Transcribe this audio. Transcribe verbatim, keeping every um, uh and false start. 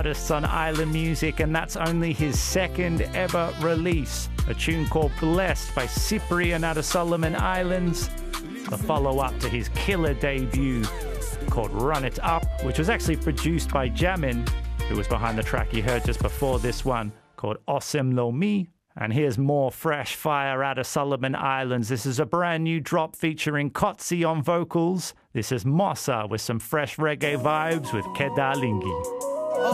artists on Island Music, and that's only his second ever release. A tune called Blessed by Cyprian out of Solomon Islands, the follow-up to his killer debut called Run It Up, which was actually produced by Jamin, who was behind the track you heard just before this one, called Osem Lo Mi. And here's more fresh fire out of Solomon Islands. This is a brand new drop featuring Kotzi on vocals. This is Mossa with some fresh reggae vibes with Keda Lingi.